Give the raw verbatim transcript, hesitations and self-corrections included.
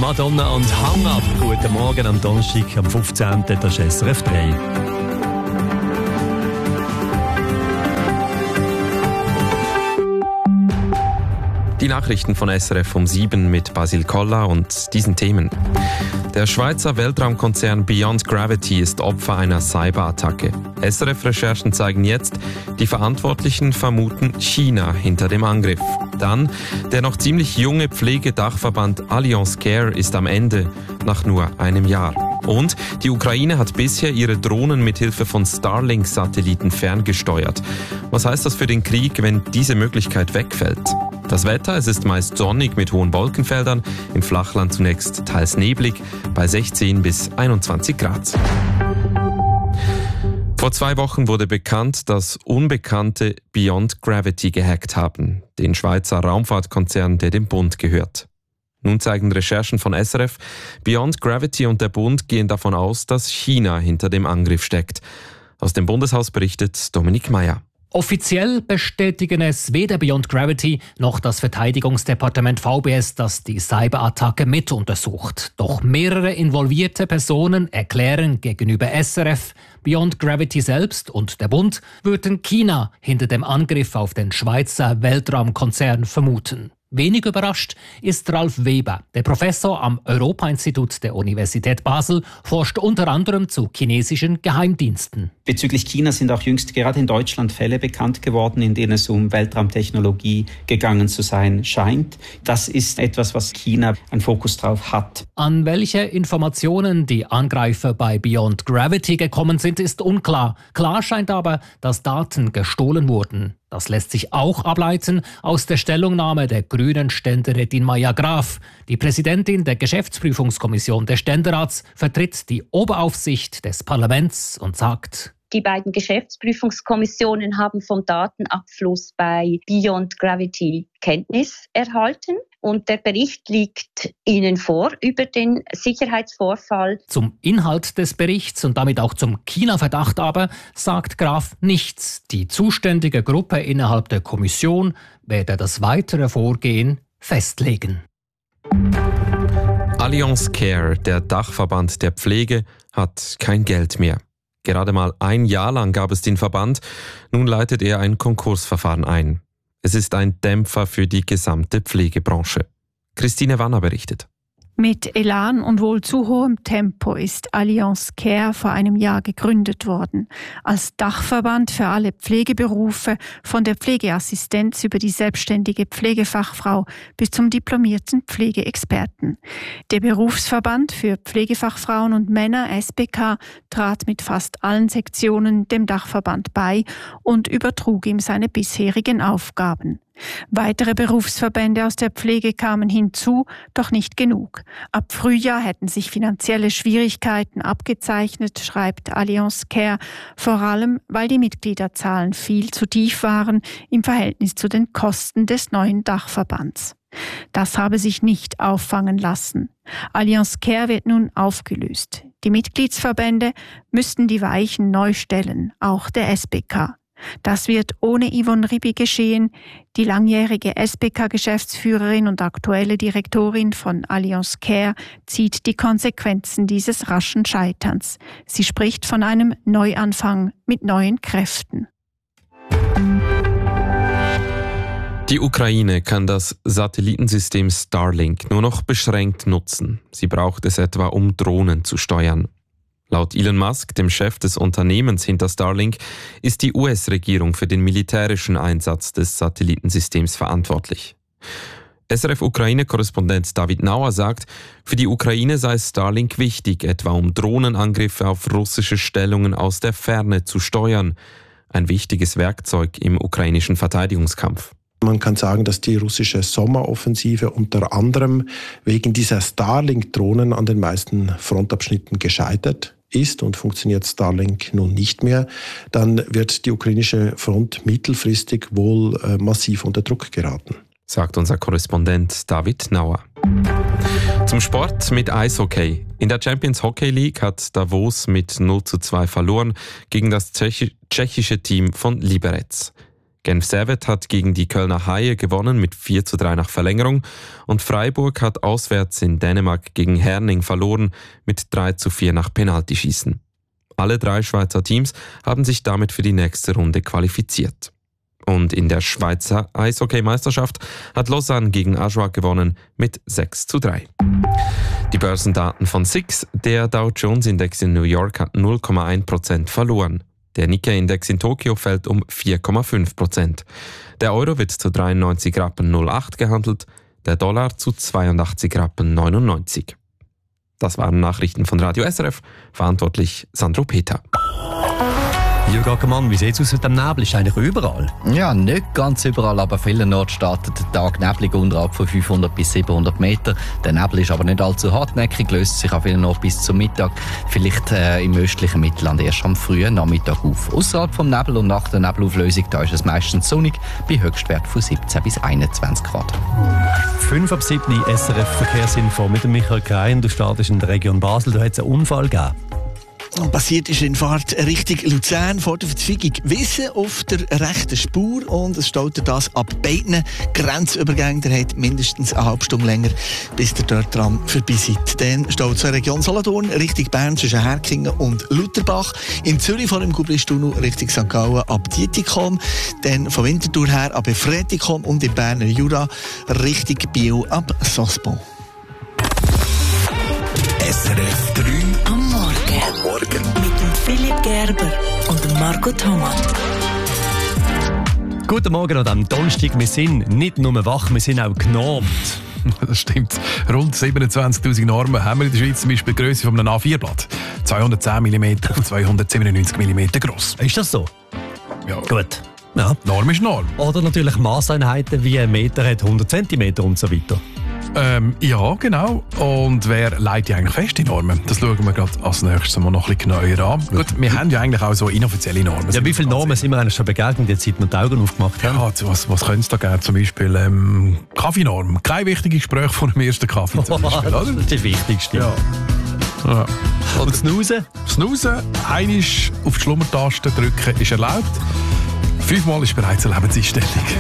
Madonna und Hang Up. Guten Morgen am Donnerstag, am fünfzehnten Das ist S R F drei. Die Nachrichten von S R F um sieben mit Basil Kolla und diesen Themen. Der Schweizer Weltraumkonzern Beyond Gravity ist Opfer einer Cyberattacke. S R F-Recherchen zeigen jetzt, die Verantwortlichen vermuten China hinter dem Angriff. Dann, der noch ziemlich junge Pflegedachverband Allianz Care ist am Ende, nach nur einem Jahr. Und die Ukraine hat bisher ihre Drohnen mit Hilfe von Starlink-Satelliten ferngesteuert. Was heißt das für den Krieg, wenn diese Möglichkeit wegfällt? Das Wetter, es ist meist sonnig mit hohen Wolkenfeldern, im Flachland zunächst teils neblig, bei sechzehn bis einundzwanzig Grad. Vor zwei Wochen wurde bekannt, dass Unbekannte Beyond Gravity gehackt haben, den Schweizer Raumfahrtkonzern, der dem Bund gehört. Nun zeigen Recherchen von S R F, Beyond Gravity und der Bund gehen davon aus, dass China hinter dem Angriff steckt. Aus dem Bundeshaus berichtet Dominik Meyer. Offiziell bestätigen es weder Beyond Gravity noch das Verteidigungsdepartement V B S, das die Cyberattacke mit untersucht. Doch mehrere involvierte Personen erklären gegenüber S R F, Beyond Gravity selbst und der Bund würden China hinter dem Angriff auf den Schweizer Weltraumkonzern vermuten. Wenig überrascht ist Ralf Weber. Der Professor am Europa-Institut der Universität Basel forscht unter anderem zu chinesischen Geheimdiensten. Bezüglich China sind auch jüngst gerade in Deutschland Fälle bekannt geworden, in denen es um Weltraumtechnologie gegangen zu sein scheint. Das ist etwas, was China einen Fokus drauf hat. An welche Informationen die Angreifer bei Beyond Gravity gekommen sind, ist unklar. Klar scheint aber, dass Daten gestohlen wurden. Das lässt sich auch ableiten aus der Stellungnahme der grünen Ständerätin Maja Graf. Die Präsidentin der Geschäftsprüfungskommission des Ständerats vertritt die Oberaufsicht des Parlaments und sagt: Die beiden Geschäftsprüfungskommissionen haben vom Datenabfluss bei Beyond Gravity Kenntnis erhalten und der Bericht liegt Ihnen vor über den Sicherheitsvorfall. Zum Inhalt des Berichts und damit auch zum China-Verdacht aber sagt Graf nichts. Die zuständige Gruppe innerhalb der Kommission werde das weitere Vorgehen festlegen. Allianz Care, der Dachverband der Pflege, hat kein Geld mehr. Gerade mal ein Jahr lang gab es den Verband, nun leitet er ein Konkursverfahren ein. Es ist ein Dämpfer für die gesamte Pflegebranche. Christine Wanner berichtet. Mit Elan und wohl zu hohem Tempo ist Allianz Care vor einem Jahr gegründet worden. Als Dachverband für alle Pflegeberufe, von der Pflegeassistenz über die selbstständige Pflegefachfrau bis zum diplomierten Pflegeexperten. Der Berufsverband für Pflegefachfrauen und Männer S B K trat mit fast allen Sektionen dem Dachverband bei und übertrug ihm seine bisherigen Aufgaben. Weitere Berufsverbände aus der Pflege kamen hinzu, doch nicht genug. Ab Frühjahr hätten sich finanzielle Schwierigkeiten abgezeichnet, schreibt Allianz Care, vor allem weil die Mitgliederzahlen viel zu tief waren im Verhältnis zu den Kosten des neuen Dachverbands. Das habe sich nicht auffangen lassen. Allianz Care wird nun aufgelöst. Die Mitgliedsverbände müssten die Weichen neu stellen, auch der S B K. Das wird ohne Yvonne Ribi geschehen. Die langjährige S B K-Geschäftsführerin und aktuelle Direktorin von Allianz Care zieht die Konsequenzen dieses raschen Scheiterns. Sie spricht von einem Neuanfang mit neuen Kräften. Die Ukraine kann das Satellitensystem Starlink nur noch beschränkt nutzen. Sie braucht es etwa, um Drohnen zu steuern. Laut Elon Musk, dem Chef des Unternehmens hinter Starlink, ist die U S-Regierung für den militärischen Einsatz des Satellitensystems verantwortlich. S R F-Ukraine-Korrespondent David Nauer sagt, für die Ukraine sei Starlink wichtig, etwa um Drohnenangriffe auf russische Stellungen aus der Ferne zu steuern. Ein wichtiges Werkzeug im ukrainischen Verteidigungskampf. Man kann sagen, dass die russische Sommeroffensive unter anderem wegen dieser Starlink-Drohnen an den meisten Frontabschnitten gescheitert ist und funktioniert Starlink nun nicht mehr, dann wird die ukrainische Front mittelfristig wohl äh, massiv unter Druck geraten, sagt unser Korrespondent David Nauer. Zum Sport mit Eishockey. In der Champions Hockey League hat Davos mit null zu zwei verloren gegen das tschechische Team von Liberec. Genf Servette hat gegen die Kölner Haie gewonnen mit vier zu drei nach Verlängerung und Freiburg hat auswärts in Dänemark gegen Herning verloren mit drei zu vier nach Penaltyschießen. Alle drei Schweizer Teams haben sich damit für die nächste Runde qualifiziert. Und in der Schweizer Eishockey-Meisterschaft hat Lausanne gegen Ajoie gewonnen mit sechs zu drei. Die Börsendaten von S I X, der Dow Jones Index in New York hat null Komma eins Prozent verloren. Der Nikkei-Index in Tokio fällt um vier Komma fünf Prozent. Der Euro wird zu dreiundneunzig Rappen null acht gehandelt, der Dollar zu zweiundachtzig Rappen neunundneunzig. Das waren Nachrichten von Radio S R F, verantwortlich Sandro Peter. Jürgen Ackermann, wie sieht es aus mit dem Nebel? Ist eigentlich überall? Ja, nicht ganz überall, aber vielenorts startet der Tag neblig unterhalb von fünfhundert bis siebenhundert Meter. Der Nebel ist aber nicht allzu hartnäckig, löst sich an vielenorts bis zum Mittag, vielleicht äh, im östlichen Mittelland erst am frühen Nachmittag auf. Außerhalb vom Nebel und nach der Nebelauflösung da ist es meistens sonnig, bei Höchstwert von siebzehn bis einundzwanzig Grad. fünf ab sieben S R F Verkehrsinfo mit dem Michael Krein. Du startest in der Region Basel, da hat es einen Unfall gegeben. Passiert ist in Fahrt Richtung Luzern vor der Verfügung Wissen auf der rechten Spur und es staut das ab beiden Grenzübergängen. Der hat mindestens eine halbe Stunde länger, bis ihr dort dran vorbei seid. Dann staut es in der Region Solothurn Richtung Bern zwischen Herkingen und Lutherbach. In Zürich vor dem Gublistunnel Richtung Sankt Gallen ab Dietikom. Dann von Winterthur her ab Fretikom und im Berner Jura Richtung Biel ab Sospon. S R F drei am Morgen. Am Morgen. Mit dem Philipp Gerber und dem Marco Thomas. Guten Morgen an diesem Donnerstag. Wir sind nicht nur wach, wir sind auch genormt. Das stimmt. Rund siebenundzwanzigtausend Normen haben wir in der Schweiz, zum Beispiel die Grösse von einem A vier Blatt. zweihundertzehn Millimeter und zweihundertsiebenundneunzig Millimeter gross. Ist das so? Ja. Gut. Ja. Norm ist Norm. Oder natürlich Maßeinheiten wie ein Meter hat hundert Zentimeter und so weiter. Ähm, ja, genau. Und wer legt die eigentlich fest, die Normen? Das schauen wir gerade als nächstes mal noch ein bisschen genauer an. Gut, wir haben ja eigentlich auch so inoffizielle Normen. Ja, wie viele Normen sind wir eigentlich schon begegnet, jetzt seit wir die Augen aufgemacht haben? Ja, was, was können es da geben? Zum Beispiel ähm, Kaffeenorm. Kein wichtiges Gespräch vor dem ersten Kaffee zum Beispiel, oder? Das ist das Wichtigste. Ja. Ja. Und Snoozen? Snoozen, einmal auf die Schlummertaste drücken ist erlaubt. Fünfmal ist bereits eine Lebenseinstellung.